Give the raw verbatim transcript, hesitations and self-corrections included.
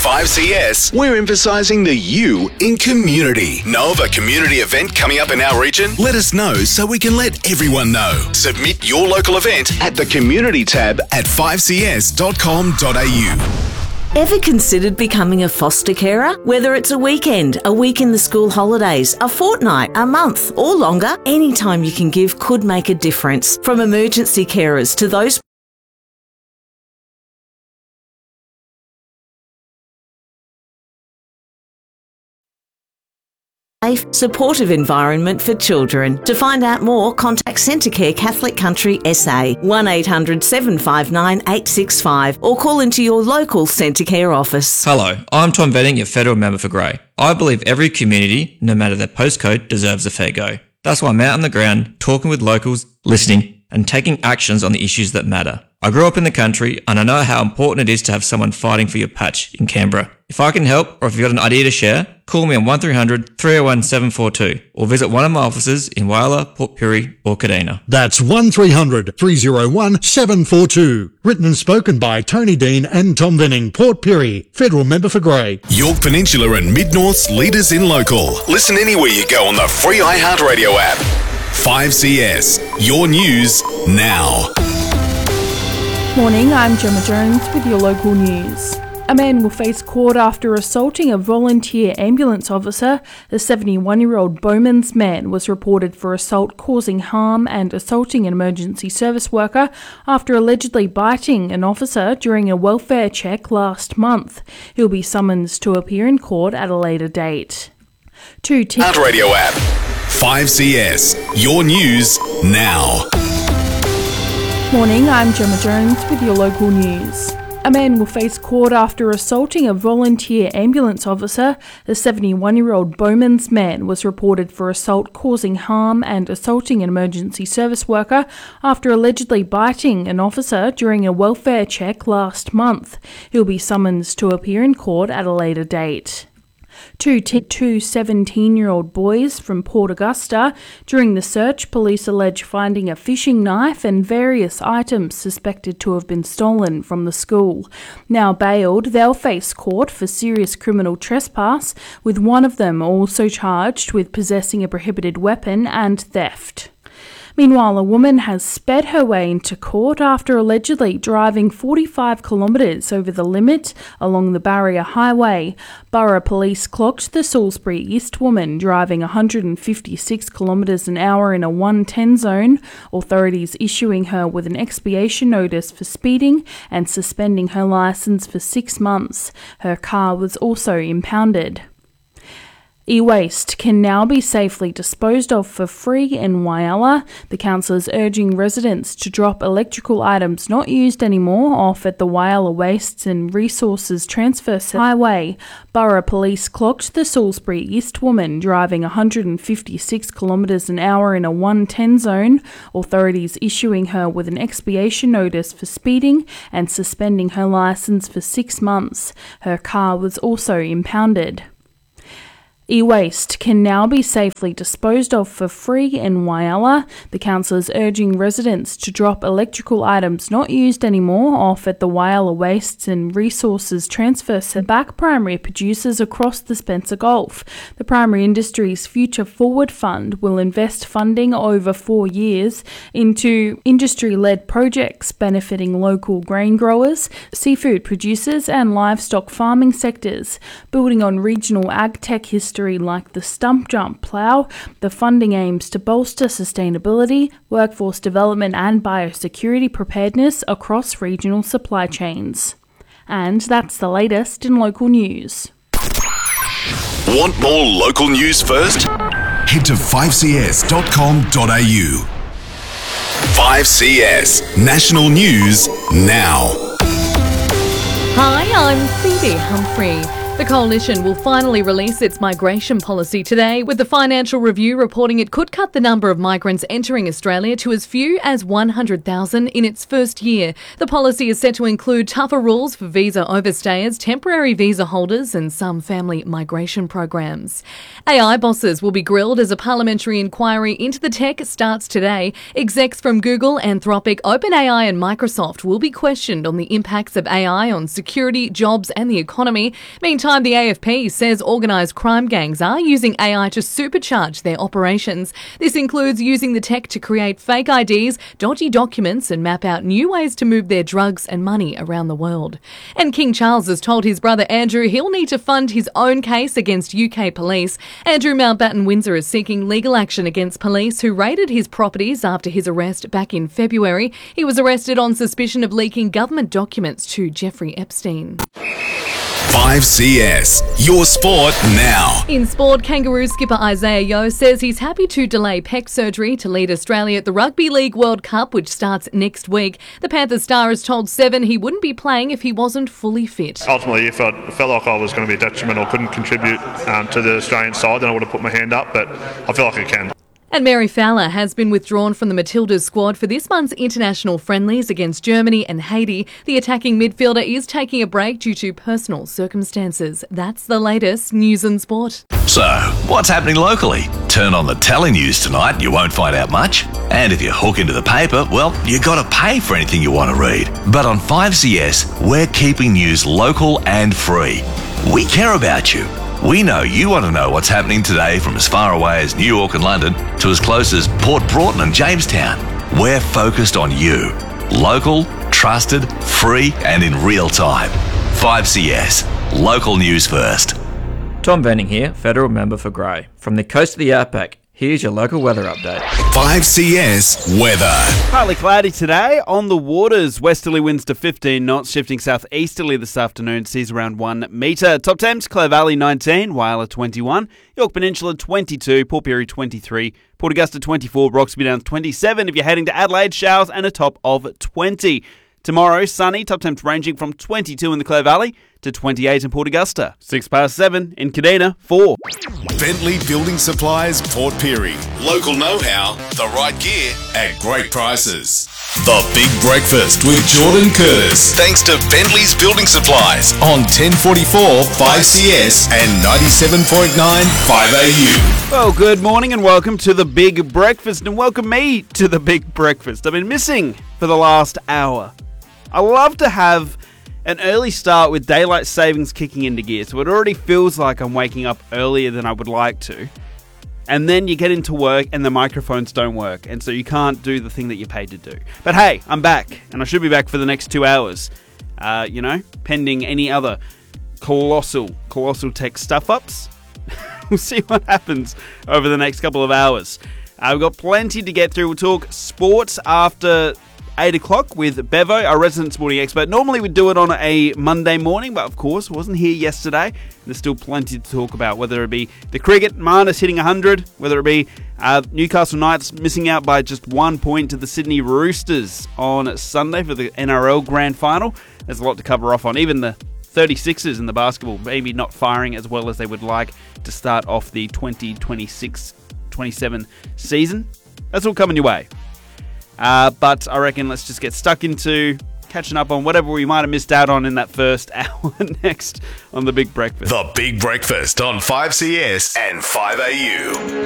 five C S, we're emphasising the you in community. Know of a community event coming up in our region? Let us know so we can let everyone know. Submit your local event at the community tab at five c s dot com dot a u. Ever considered becoming a foster carer? Whether it's a weekend, a week in the school holidays, a fortnight, a month, or longer, any time you can give could make a difference. From emergency carers to those safe, supportive environment for children. To find out more, contact Centrecare Catholic Country S A, one eight hundred seven five nine eight six five, or call into your local Centrecare office. Hello, I'm Tom Venning, your federal member for Grey. I believe every community, no matter their postcode, deserves a fair go. That's why I'm out on the ground, talking with locals, listening, and taking actions on the issues that matter. I grew up in the country, and I know how important it is to have someone fighting for your patch in Canberra. If I can help, or if you've got an idea to share, call me on one three hundred three oh one seven four two, or visit one of my offices in Whyalla, Port Pirie, or Kadina. That's one three hundred three oh one seven four two. Written and spoken by Tony Dean and Tom Venning, Port Pirie, federal member for Grey. York Peninsula and Mid-North's leaders in local. Listen anywhere you go on the free iHeartRadio app. five C S, your news now. Morning, I'm Gemma Jones with your local news. A man will face court after assaulting a volunteer ambulance officer. The seventy-one-year-old Bowman's man was reported for assault causing harm and assaulting an emergency service worker after allegedly biting an officer during a welfare check last month. He'll be summoned to appear in court at a later date. Two t- Radio app. five C S, your news now. Morning, I'm Gemma Jones with your local news. A man will face court after assaulting a volunteer ambulance officer. The seventy-one-year-old Bowman's man was reported for assault causing harm and assaulting an emergency service worker after allegedly biting an officer during a welfare check last month. He'll be summoned to appear in court at a later date. Two, t- two seventeen-year-old boys from Port Augusta. During the search, police allege finding a fishing knife and various items suspected to have been stolen from the school. Now bailed, they'll face court for serious criminal trespass, with one of them also charged with possessing a prohibited weapon and theft. Meanwhile, a woman has sped her way into court after allegedly driving forty-five kilometres over the limit along the Barrier Highway. Borough Police clocked the Salisbury East woman driving one hundred fifty-six kilometres an hour in a one ten zone, authorities issuing her with an expiation notice for speeding and suspending her licence for six months. Her car was also impounded. E-waste can now be safely disposed of for free in Whyalla. The council is urging residents to drop electrical items not used anymore off at the Whyalla Wastes and Resources Transfer Highway. Borough Police clocked the Salisbury East woman driving one hundred fifty-six kilometres an hour in a one ten zone, authorities issuing her with an expiation notice for speeding and suspending her licence for six months. Her car was also impounded. E-waste can now be safely disposed of for free in Whyalla. The council is urging residents to drop electrical items not used anymore off at the Whyalla Wastes and Resources Transfer back primary producers across the Spencer Gulf. The Primary Industries Future Forward Fund will invest funding over four years into industry-led projects benefiting local grain growers, seafood producers and livestock farming sectors. Building on regional ag tech history like the stump jump plough, the funding aims to bolster sustainability, workforce development and biosecurity preparedness across regional supply chains. And that's the latest in local news. Want more local news first? Head to five c s dot com dot a u. five C S, national news now. Hi, I'm Phoebe Humphrey. The Coalition will finally release its migration policy today, with the Financial Review reporting it could cut the number of migrants entering Australia to as few as one hundred thousand in its first year. The policy is set to include tougher rules for visa overstayers, temporary visa holders and some family migration programs. A I bosses will be grilled as a parliamentary inquiry into the tech starts today. Execs from Google, Anthropic, OpenAI and Microsoft will be questioned on the impacts of A I on security, jobs and the economy. Meantime, the A F P says organised crime gangs are using A I to supercharge their operations. This includes using the tech to create fake I Ds, dodgy documents and map out new ways to move their drugs and money around the world. And King Charles has told his brother Andrew he'll need to fund his own case against U K police. Andrew Mountbatten Windsor is seeking legal action against police who raided his properties after his arrest back in February. He was arrested on suspicion of leaking government documents to Jeffrey Epstein. five C S, your sport now. In sport, Kangaroo skipper Isaiah Yeo says he's happy to delay pec surgery to lead Australia at the Rugby League World Cup, which starts next week. The Panthers star has told Seven he wouldn't be playing if he wasn't fully fit. Ultimately, if I felt like I was going to be detrimental, couldn't contribute um, to the Australian side, then I would have put my hand up, but I feel like I can. And Mary Fowler has been withdrawn from the Matildas squad for this month's international friendlies against Germany and Haiti. The attacking midfielder is taking a break due to personal circumstances. That's the latest news and sport. So, what's happening locally? Turn on the telenews tonight, you won't find out much. And if you hook into the paper, well, you got to pay for anything you want to read. But on five C S, we're keeping news local and free. We care about you. We know you want to know what's happening today from as far away as New York and London to as close as Port Broughton and Jamestown. We're focused on you. Local, trusted, free and in real time. five C S. Local news first. Tom Venning here, Federal Member for Grey. From the coast of the Outback, here's your local weather update. five C S weather. Partly cloudy today on the waters. Westerly winds to fifteen knots, shifting southeasterly this afternoon. Seas around one metre. Top temps, Clare Valley nineteen, Whyalla twenty-one, York Peninsula twenty-two, Port Pirie twenty-three, Port Augusta twenty-four, Roxby Downs twenty-seven. If you're heading to Adelaide, showers and a top of twenty. Tomorrow, sunny, top temps ranging from twenty-two in the Clare Valley to twenty-eight in Port Augusta. Six past seven in Kadina, four. Bentley Building Supplies, Port Pirie. Local know-how, the right gear at great prices. The Big Breakfast with Jordan Curtis. Thanks to Bentley's Building Supplies on ten forty-four five C S and ninety-seven point nine five A U. Well, good morning and welcome to the Big Breakfast, and welcome me to the Big Breakfast. I've been missing for the last hour. I love to have an early start with daylight savings kicking into gear, so it already feels like I'm waking up earlier than I would like to. And then you get into work and the microphones don't work, and so you can't do the thing that you're paid to do. But hey, I'm back, and I should be back for the next two hours. Uh, you know, pending any other colossal, colossal tech stuff-ups. We'll see what happens over the next couple of hours. Uh, we've got plenty to get through. We'll talk sports after eight o'clock with Bevo, our resident sporting expert. Normally we'd do it on a Monday morning, but of course wasn't here yesterday. There's still plenty to talk about, whether it be the cricket, Marnus hitting one hundred, whether it be uh, Newcastle Knights missing out by just one point to the Sydney Roosters on Sunday for the N R L Grand Final. There's a lot to cover off on. Even the thirty-sixers in the basketball maybe not firing as well as they would like to start off the twenty twenty-six twenty-seven season. That's all coming your way. Uh, but I reckon let's just get stuck into catching up on whatever we might have missed out on in that first hour next on The Big Breakfast. The Big Breakfast on five C S and five A U.